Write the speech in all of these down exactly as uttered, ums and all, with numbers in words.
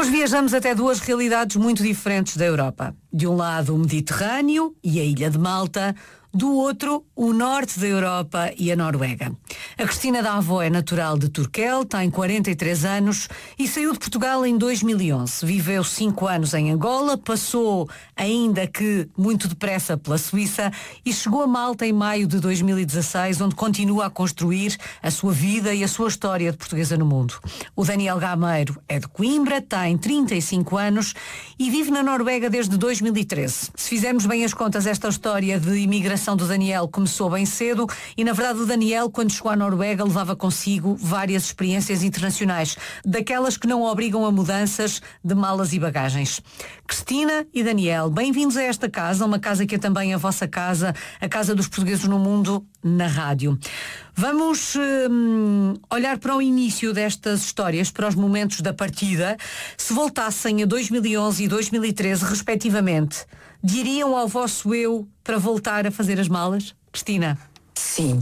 Hoje viajamos até duas realidades muito diferentes da Europa. De um lado o Mediterrâneo e a ilha de Malta, do outro o norte da Europa e a Noruega. A Cristina Davó é natural de Turquel, tem quarenta e três anos e saiu de Portugal em dois mil e onze. Viveu cinco anos em Angola, passou, ainda que muito depressa, pela Suíça e chegou a Malta em maio de dois mil e dezasseis, onde continua a construir a sua vida e a sua história de portuguesa no mundo. O Daniel Gameiro é de Coimbra, tem trinta e cinco anos e vive na Noruega desde dois mil e treze. Se fizermos bem as contas, esta história de imigração do Daniel começou bem cedo e, na verdade, o Daniel, quando chegou à Noruega, levava consigo várias experiências internacionais, daquelas que não obrigam a mudanças de malas e bagagens. Cristina e Daniel, bem-vindos a esta casa, uma casa que é também a vossa casa, a casa dos portugueses no mundo, na rádio. Vamos hum, olhar para o início destas histórias, para os momentos da partida. Se voltassem a dois mil e onze e dois mil e treze, respectivamente, diriam ao vosso eu para voltar a fazer as malas? Cristina? Sim,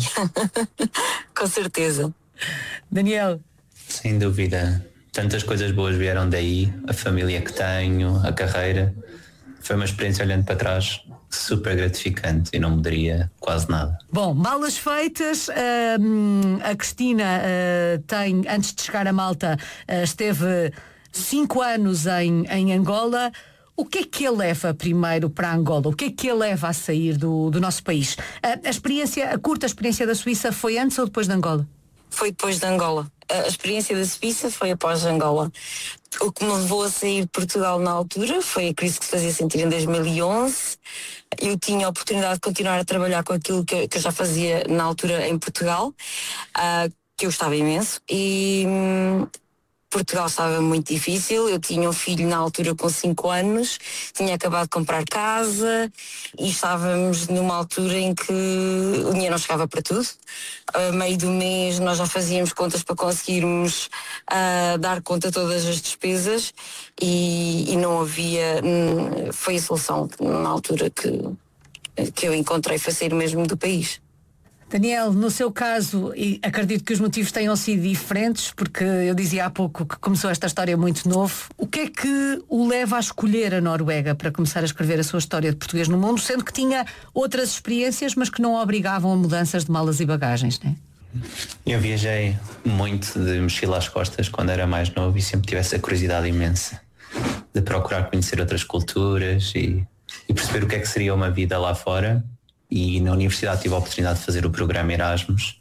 com certeza. Daniel? Sem dúvida. Tantas coisas boas vieram daí, a família que tenho, a carreira. Foi uma experiência, olhando para trás, super gratificante e não mudaria quase nada. Bom, malas feitas, hum, a Cristina uh, tem, antes de chegar a Malta, uh, esteve cinco anos em, em Angola. O que é que a leva primeiro para Angola? O que é que a leva a sair do, do nosso país? A, a experiência, a curta experiência da Suíça foi antes ou depois de Angola? Foi depois de Angola. A experiência da Suíça foi após Angola. O que me levou a sair de Portugal na altura foi a crise que se fazia sentir em dois mil e onze. Eu tinha a oportunidade de continuar a trabalhar com aquilo que eu, que eu já fazia na altura em Portugal, uh, que eu estava imenso, e hum, Portugal estava muito difícil. Eu tinha um filho na altura com cinco anos, tinha acabado de comprar casa e estávamos numa altura em que o dinheiro não chegava para tudo. A meio do mês nós já fazíamos contas para conseguirmos uh, dar conta de todas as despesas e, e não havia, foi a solução na altura que, que eu encontrei, foi sair mesmo do país. Daniel, no seu caso, e acredito que os motivos tenham sido diferentes, porque eu dizia há pouco que começou esta história muito novo. O que é que o leva a escolher a Noruega para começar a escrever a sua história de português no mundo, sendo que tinha outras experiências, mas que não obrigavam a mudanças de malas e bagagens, não é? Eu viajei muito de mochila às costas quando era mais novo e sempre tive essa curiosidade imensa de procurar conhecer outras culturas e, e perceber o que é que seria uma vida lá fora. E na universidade tive a oportunidade de fazer o programa Erasmus.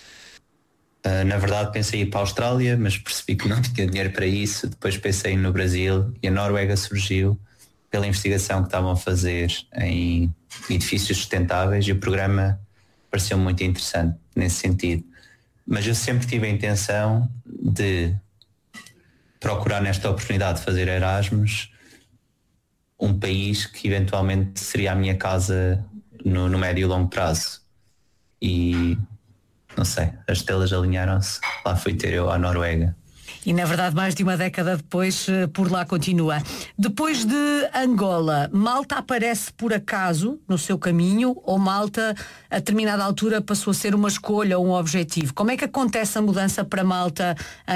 Uh, na verdade pensei em ir para a Austrália, mas percebi que não tinha dinheiro para isso. Depois pensei no Brasil e a Noruega surgiu pela investigação que estavam a fazer em edifícios sustentáveis e o programa pareceu muito interessante nesse sentido. Mas eu sempre tive a intenção de procurar nesta oportunidade de fazer Erasmus um país que eventualmente seria a minha casa No, no médio e longo prazo. E não sei, as estrelas alinharam-se. Lá fui ter eu à Noruega. E na verdade mais de uma década depois por lá continua. Depois de Angola, Malta aparece por acaso no seu caminho ou Malta a determinada altura passou a ser uma escolha ou um objetivo? Como é que acontece a mudança para Malta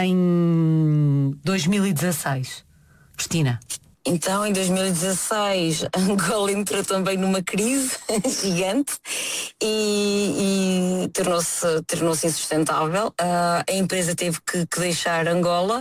em dois mil e dezasseis? Cristina? Então, em dois mil e dezasseis, Angola entrou também numa crise gigante e, e tornou-se, tornou-se insustentável. Uh, a empresa teve que, que deixar Angola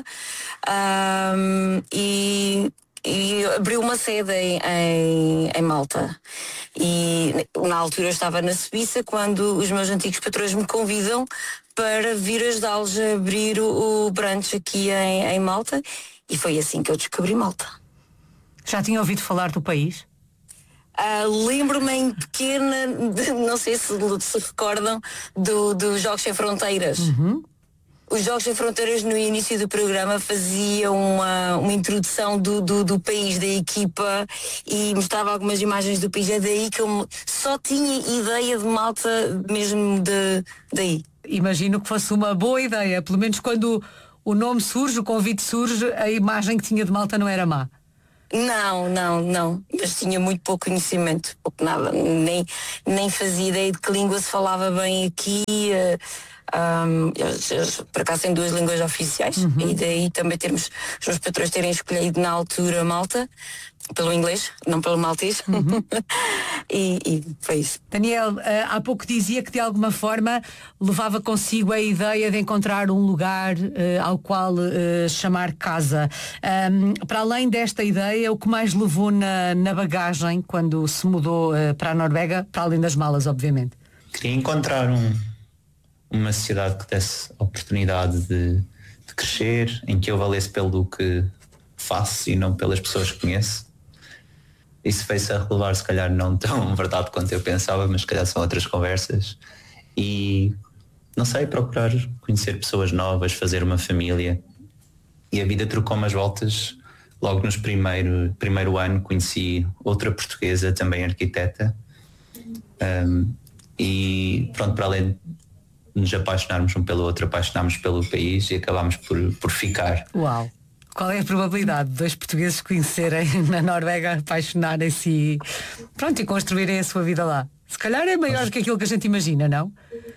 uh, e, e abriu uma sede em, em, em Malta. E na altura eu estava na Suíça quando os meus antigos patrões me convidam para vir ajudá-los a abrir o, o branch aqui em, em Malta e foi assim que eu descobri Malta. Já tinha ouvido falar do país? Uh, lembro-me em pequena, de, não sei se se recordam, dos do Jogos Sem Fronteiras. Uhum. Os Jogos Sem Fronteiras no início do programa faziam uma, uma introdução do, do, do país, da equipa e mostrava algumas imagens do país. É daí que eu só tinha ideia de Malta mesmo de, daí. Imagino que fosse uma boa ideia, pelo menos quando o nome surge, o convite surge, a imagem que tinha de Malta não era má. Não, não, não. Mas tinha muito pouco conhecimento, pouco nada. Nem, nem fazia ideia de que língua se falava bem aqui. Uh, um, eles, eles, por acaso têm duas línguas oficiais, uhum. E daí também termos os meus patrões terem escolhido na altura Malta, pelo inglês, não pelo maltês. Uhum. e, e foi isso. Daniel, uh, há pouco dizia que de alguma forma levava consigo a ideia de encontrar um lugar uh, ao qual uh, chamar casa. Um, para além desta ideia, o que mais levou na, na bagagem quando se mudou uh, para a Noruega, para além das malas, obviamente? Queria encontrar um, uma sociedade que desse oportunidade de, de crescer, em que eu valesse pelo que faço e não pelas pessoas que conheço. Isso veio-se a relevar, se calhar não tão verdade quanto eu pensava, mas se calhar são outras conversas. E, não sei, procurar conhecer pessoas novas, fazer uma família. E a vida trocou umas voltas. Logo nos primeiro, primeiro ano conheci outra portuguesa, também arquiteta. Um, e pronto, para além de nos apaixonarmos um pelo outro, apaixonámos pelo país e acabámos por, por ficar. Uau! Qual é a probabilidade de dois portugueses conhecerem na Noruega, apaixonarem-se e, pronto, e construírem a sua vida lá? Se calhar é maior do que aquilo que a gente imagina, não?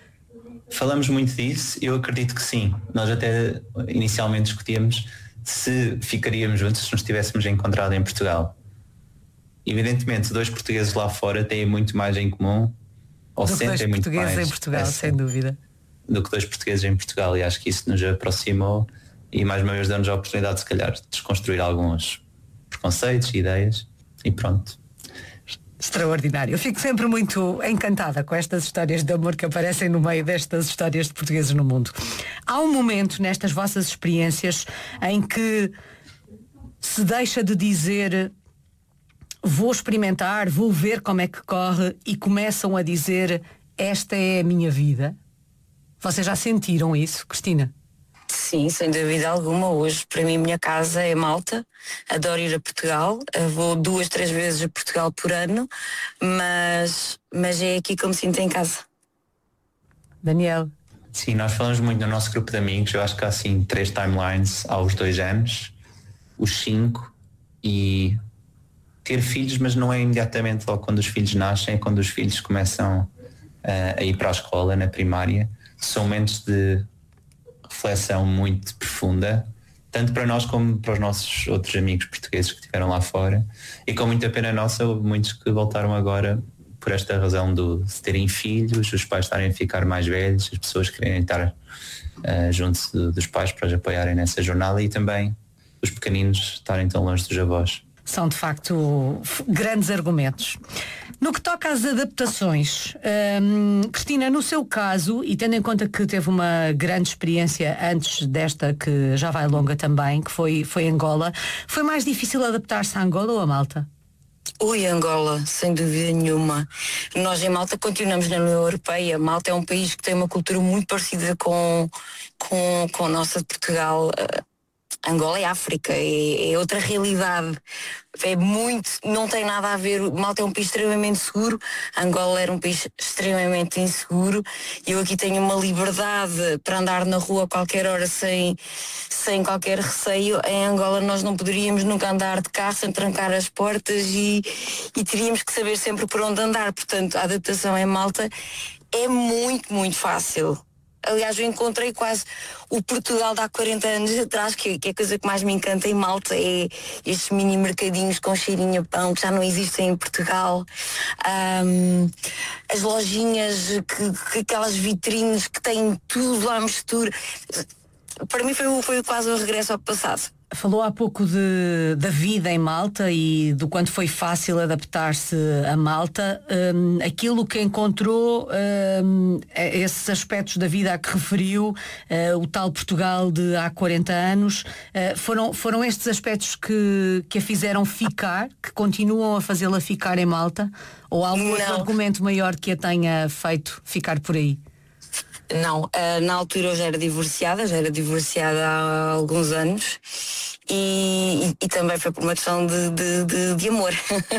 Falamos muito disso, eu acredito que sim. Nós até inicialmente discutíamos se ficaríamos juntos se nos tivéssemos encontrado em Portugal. Evidentemente, dois portugueses lá fora têm muito mais em comum, ou do que sentem dois muito portugueses mais em Portugal, essa, sem dúvida. Do que dois portugueses em Portugal, e acho que isso nos aproximou. E mais uma vez damos a oportunidade, se calhar, de desconstruir alguns preconceitos, ideias, e pronto. Extraordinário. Eu fico sempre muito encantada com estas histórias de amor que aparecem no meio destas histórias de portugueses no mundo. Há um momento nestas vossas experiências em que se deixa de dizer vou experimentar, vou ver como é que corre, e começam a dizer esta é a minha vida. Vocês já sentiram isso, Cristina? Sim, sem dúvida alguma. Hoje, para mim, a minha casa é Malta. Adoro ir a Portugal. Eu vou duas, três vezes a Portugal por ano, mas, mas é aqui que eu me sinto em casa. Daniel? Sim, nós falamos muito no nosso grupo de amigos. Eu acho que há assim três timelines aos dois anos, os cinco, e ter filhos, mas não é imediatamente logo quando os filhos nascem, é quando os filhos começam uh, a ir para a escola, na primária. São momentos de reflexão muito profunda, tanto para nós como para os nossos outros amigos portugueses que estiveram lá fora, e com muita pena nossa, houve muitos que voltaram agora por esta razão do, de terem filhos, os pais estarem a ficar mais velhos, as pessoas quererem estar uh, junto de, dos pais para os apoiarem nessa jornada, e também os pequeninos estarem tão longe dos avós. São de facto grandes argumentos. No que toca às adaptações, hum, Cristina, no seu caso, e tendo em conta que teve uma grande experiência antes desta, que já vai longa também, que foi, foi Angola, foi mais difícil adaptar-se a Angola ou a Malta? Oi, Angola, sem dúvida nenhuma. Nós em Malta continuamos na União Europeia. Malta é um país que tem uma cultura muito parecida com, com, com a nossa de Portugal. Angola é África, é, é outra realidade, é muito, não tem nada a ver. Malta é um país extremamente seguro, Angola era um país extremamente inseguro, e eu aqui tenho uma liberdade para andar na rua a qualquer hora sem, sem qualquer receio. Em Angola nós não poderíamos nunca andar de carro sem trancar as portas, e, e teríamos que saber sempre por onde andar. Portanto, a adaptação em Malta é muito, muito fácil. Aliás, eu encontrei quase o Portugal de há quarenta anos atrás, que, que é a coisa que mais me encanta em Malta, é estes mini mercadinhos com cheirinho a pão que já não existem em Portugal, um, as lojinhas, que, que, aquelas vitrines que têm tudo à mistura. Para mim foi, foi quase o regresso ao passado. Falou há pouco de, da vida em Malta e do quanto foi fácil adaptar-se a Malta. Um, aquilo que encontrou, um, esses aspectos da vida a que referiu, uh, o tal Portugal de há quarenta anos, uh, foram, foram estes aspectos que, que a fizeram ficar, que continuam a fazê-la ficar em Malta? Ou há algum outro argumento maior que a tenha feito ficar por aí? Não, uh, na altura eu já era divorciada, já era divorciada há alguns anos, e, e, e também foi por uma questão de, de, de, de amor.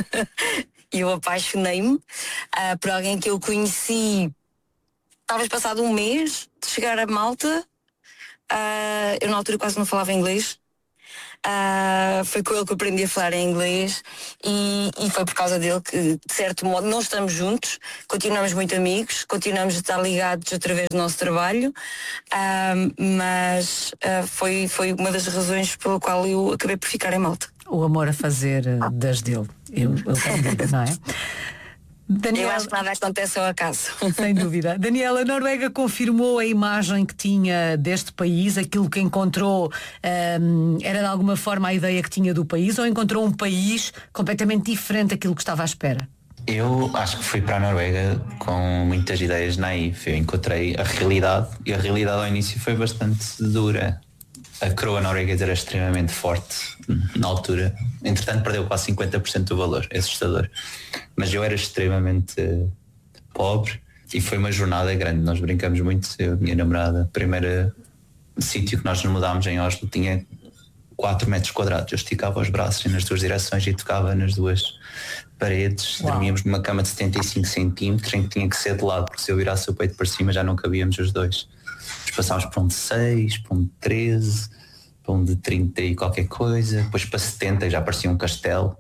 E eu apaixonei-me uh, por alguém que eu conheci, talvez passado um mês de chegar a Malta. Uh, eu na altura quase não falava inglês, Uh, foi com ele que eu aprendi a falar em inglês e, e foi por causa dele que, de certo modo, não estamos juntos, continuamos muito amigos, continuamos a estar ligados através do nosso trabalho, uh, mas uh, foi, foi uma das razões pela qual eu acabei por ficar em Malta. O amor a fazer das dele, eu, eu tenho dúvida, não é? Daniela, eu acho que nada acontece ao acaso. Sem dúvida. Daniela, a Noruega confirmou a imagem que tinha deste país, aquilo que encontrou um, era de alguma forma a ideia que tinha do país, ou encontrou um país completamente diferente daquilo que estava à espera? Eu acho que fui para a Noruega com muitas ideias naivas. Eu encontrei a realidade e a realidade ao início foi bastante dura. A coroa norueguesa era extremamente forte na altura. Entretanto, perdeu quase cinquenta por cento do valor. É assustador. Mas eu era extremamente uh, pobre e foi uma jornada grande. Nós brincamos muito, eu e a minha namorada. O primeiro sítio que nós nos mudámos em Oslo tinha quatro metros quadrados. Eu esticava os braços nas duas direções e tocava nas duas paredes. Uau. Dormíamos numa cama de setenta e cinco centímetros em que tinha que ser de lado, porque se eu virasse o peito para cima já não cabíamos os dois. Passámos para um de seis, para um de treze, para um de trinta e qualquer coisa, depois para setenta já parecia um castelo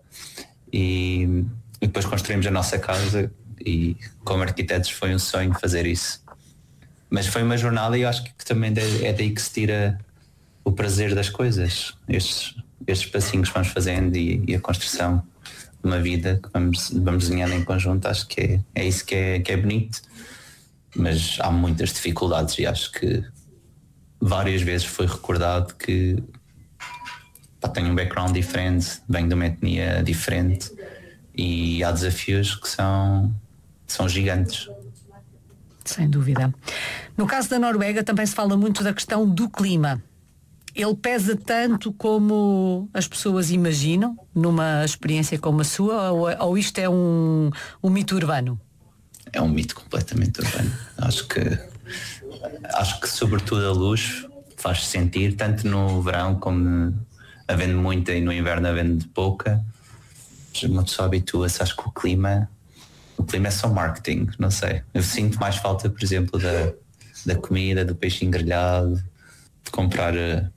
e, e depois construímos a nossa casa e como arquitetos foi um sonho fazer isso. Mas foi uma jornada e eu acho que também é daí que se tira o prazer das coisas, estes, estes passinhos que vamos fazendo e, e a construção de uma vida que vamos, vamos desenhando em conjunto, acho que é, é isso que é, que é bonito. Mas há muitas dificuldades e acho que várias vezes foi recordado que pá, tenho um background diferente, venho de uma etnia diferente e há desafios que são, são gigantes. Sem dúvida. No caso da Noruega também se fala muito da questão do clima. Ele pesa tanto como as pessoas imaginam numa experiência como a sua, ou, ou isto é um, um mito urbano? É um mito completamente urbano. Acho que acho que sobretudo a luz faz sentir, tanto no verão como havendo muita e no inverno havendo pouca. Uma pessoa habitua-se, acho que o clima o clima é só marketing, não sei. Eu sinto mais falta, por exemplo, da, da comida, do peixe grelhado, de comprar uh,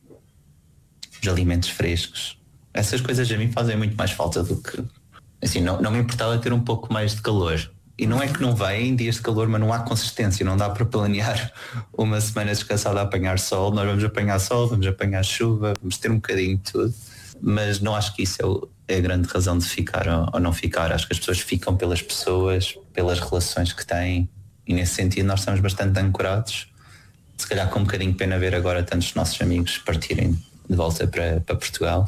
os alimentos frescos. Essas coisas a mim fazem muito mais falta do que... Assim, não, não me importava ter um pouco mais de calor. E não é que não vai em dias de calor, mas não há consistência, não dá para planear uma semana descansada a apanhar sol. Nós vamos apanhar sol, vamos apanhar chuva, vamos ter um bocadinho de tudo, mas não acho que isso é, o, é a grande razão de ficar ou, ou não ficar. Acho que as pessoas ficam pelas pessoas, pelas relações que têm, e nesse sentido nós estamos bastante ancorados. Se calhar com um bocadinho de pena ver agora tantos nossos amigos partirem de volta para, para Portugal,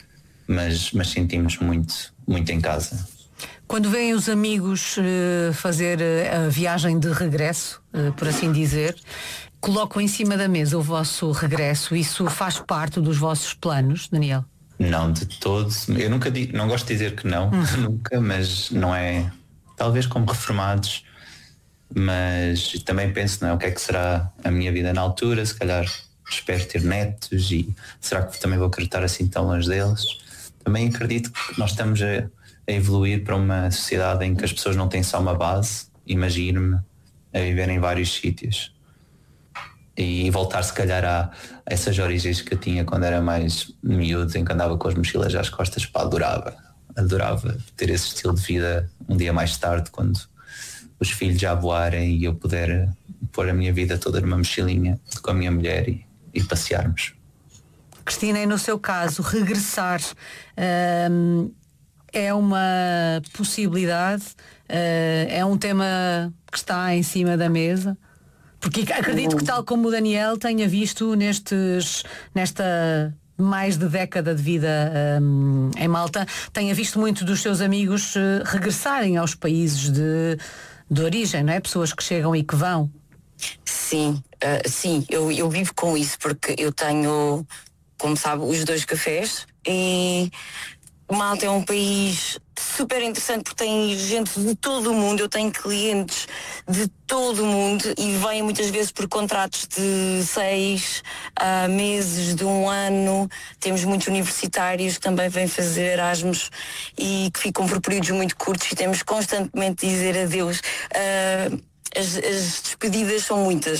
mas, mas sentimos muito, muito em casa. Quando vêm os amigos uh, fazer uh, a viagem de regresso, uh, por assim dizer, colocam em cima da mesa o vosso regresso, isso faz parte dos vossos planos, Daniel? Não, de todo. Eu nunca digo, não gosto de dizer que não, uhum. nunca, mas não é, talvez como reformados, mas também penso, não é, o que é que será a minha vida na altura, se calhar espero ter netos e será que também vou querer estar assim tão longe deles? Também acredito que nós estamos a a evoluir para uma sociedade em que as pessoas não têm só uma base, imagino-me a viver em vários sítios e voltar se calhar a, a essas origens que eu tinha quando era mais miúdo, em que andava com as mochilas às costas. Pá, adorava, adorava ter esse estilo de vida um dia mais tarde, quando os filhos já voarem e eu puder pôr a minha vida toda numa mochilinha com a minha mulher e, e passearmos. Cristina, e no seu caso, regressar hum, é uma possibilidade, uh, é um tema que está em cima da mesa? Porque acredito que, tal como o Daniel, tenha visto nestes, nesta mais de década de vida um, em Malta, tenha visto muito dos seus amigos uh, regressarem aos países de, de origem, não é? Pessoas que chegam e que vão. Sim, uh, sim, eu, eu vivo com isso, porque eu tenho, como sabe, os dois cafés e Malta é um país super interessante porque tem gente de todo o mundo. Eu tenho clientes de todo o mundo e vêm muitas vezes por contratos de seis uh, meses, de um ano. Temos muitos universitários que também vêm fazer Erasmus e que ficam por períodos muito curtos e temos constantemente de dizer adeus. Uh, as, as despedidas são muitas.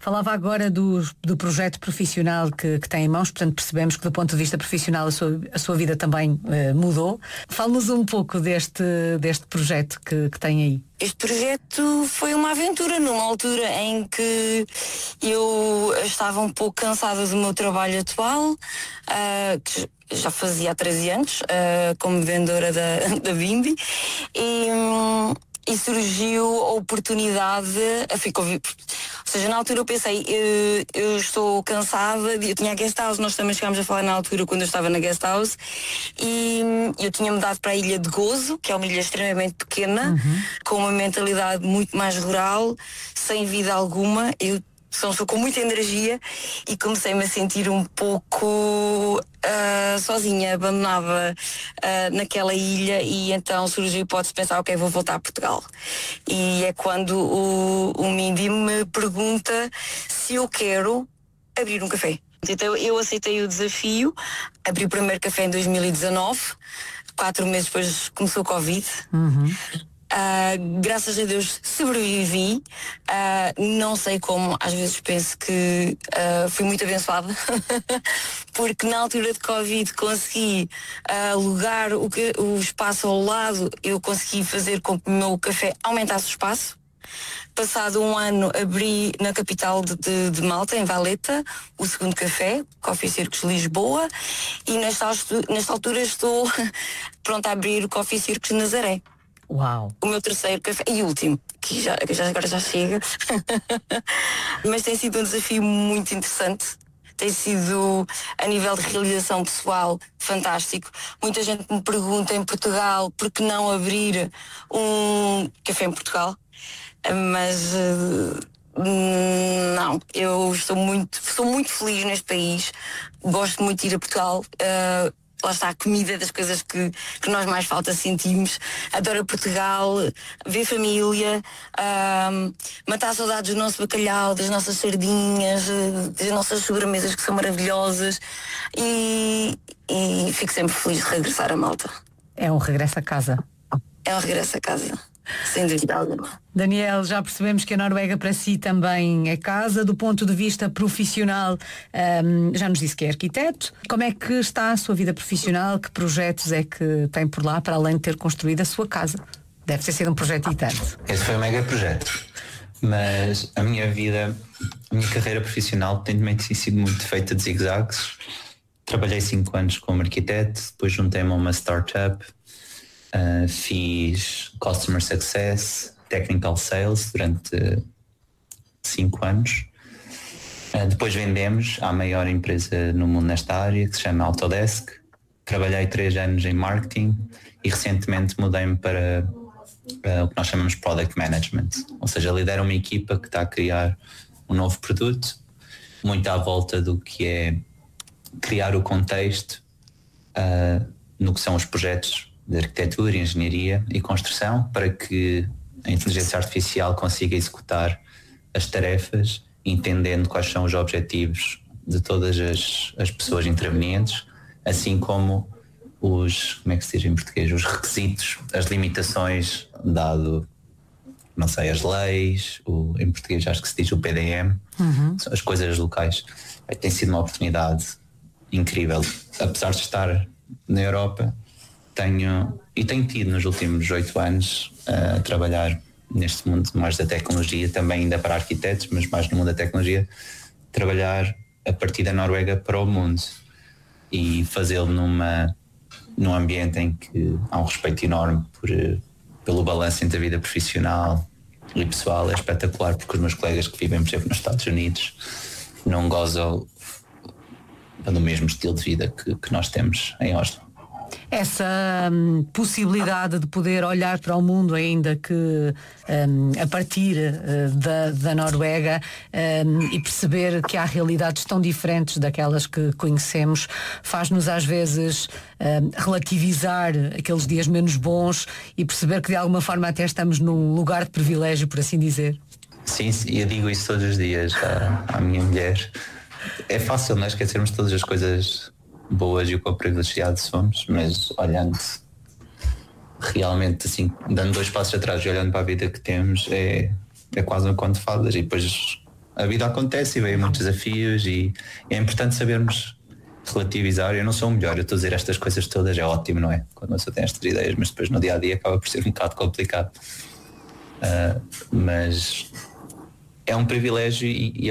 Falava agora do, do projeto profissional que, que tem em mãos, portanto percebemos que do ponto de vista profissional a sua, a sua vida também uh, mudou. Fale-nos um pouco deste, deste projeto que, que tem aí. Este projeto foi uma aventura numa altura em que eu estava um pouco cansada do meu trabalho atual, uh, que já fazia há treze anos, uh, como vendedora da, da Bimbi, e, um, e surgiu a oportunidade, a ficar, ou seja, na altura eu pensei, eu, eu estou cansada, eu tinha a guest house, nós também chegámos a falar na altura quando eu estava na guest house, e eu tinha mudado para a Ilha de Gozo, que é uma ilha extremamente pequena, uhum. com uma mentalidade muito mais rural, sem vida alguma. Eu sou uma pessoa com muita energia e comecei-me a sentir um pouco uh, sozinha, abandonada uh, naquela ilha, e então surgiu a hipótese de pensar, ok, vou voltar a Portugal. E é quando o, o Mindy me pergunta se eu quero abrir um café. Então eu aceitei o desafio, abri o primeiro café em dois mil e dezanove, quatro meses depois começou o Covid. Uhum. Uh, graças a Deus sobrevivi, uh, não sei como, às vezes penso que uh, fui muito abençoada porque na altura de Covid consegui uh, alugar o, que, o espaço ao lado, eu consegui fazer com que o meu café aumentasse o espaço. Passado um ano abri na capital de, de, de Malta, em Valeta, o segundo café, Coffee Circus Lisboa, e nesta, nesta altura estou pronta a abrir o Coffee Circus Nazaré. Uau. O meu terceiro café e último, que já, que já agora já chega. Mas tem sido um desafio muito interessante. Tem sido, a nível de realização pessoal, fantástico. Muita gente me pergunta em Portugal por que não abrir um café em Portugal. Mas uh, não, eu estou muito, estou muito feliz neste país. Gosto muito de ir a Portugal. Uh, Lá está a comida, das coisas que, que nós mais falta sentimos. Adoro Portugal, ver família, um, matar saudades do nosso bacalhau, das nossas sardinhas, das nossas sobremesas que são maravilhosas, e, e fico sempre feliz de regressar a Malta. É um regresso a casa. É um regresso a casa, sem dúvida alguma. Daniel, já percebemos que a Noruega para si também é casa. Do ponto de vista profissional, um, já nos disse que é arquiteto. Como é que está a sua vida profissional? Que projetos é que tem por lá, para além de ter construído a sua casa? Deve ter sido um projeto e tanto. Esse foi um mega projeto. Mas a minha vida, a minha carreira profissional tem também sido muito feita de zigzags. Trabalhei cinco anos como arquiteto, depois juntei-me a uma startup. Uh, fiz Customer Success, Technical Sales durante cinco anos. Uh, depois vendemos à maior empresa no mundo nesta área, que se chama Autodesk. Trabalhei três anos em marketing e recentemente mudei-me para uh, o que nós chamamos Product Management. Ou seja, lidero uma equipa que está a criar um novo produto, muito à volta do que é criar o contexto uh, no que são os projetos de arquitetura, engenharia e construção, para que a inteligência artificial consiga executar as tarefas, entendendo quais são os objetivos de todas as, as pessoas intervenientes, assim como os, como é que se diz em português, os requisitos, as limitações, dado, não sei, as leis, o, em português acho que se diz o P D M, uhum. As coisas locais. Tem sido uma oportunidade incrível. Apesar de estar na Europa, tenho e tenho tido nos últimos oito anos a trabalhar neste mundo mais da tecnologia, também ainda para arquitetos, mas mais no mundo da tecnologia, trabalhar a partir da Noruega para o mundo e fazê-lo numa, num ambiente em que há um respeito enorme por, pelo balanço entre a vida profissional e pessoal. É espetacular, porque os meus colegas que vivem, por exemplo, nos Estados Unidos não gozam do mesmo estilo de vida que, que nós temos em Oslo. Essa hum, possibilidade de poder olhar para o mundo, ainda que hum, a partir uh, da, da Noruega, hum, e perceber que há realidades tão diferentes daquelas que conhecemos, faz-nos às vezes hum, relativizar aqueles dias menos bons e perceber que de alguma forma até estamos num lugar de privilégio, por assim dizer. Sim, sim, eu digo isso todos os dias à, à minha mulher. É fácil, não é? Esquecermos todas as coisas boas e o quão privilegiados somos, mas olhando realmente assim, dando dois passos atrás e olhando para a vida que temos, é, é quase um conto de fadas. E depois a vida acontece e vem muitos desafios e é importante sabermos relativizar. Eu não sou o melhor, eu estou a dizer estas coisas todas, é ótimo, não é? Quando uma pessoa tem estas ideias, mas depois no dia a dia acaba por ser um bocado complicado. Uh, mas é um privilégio e, e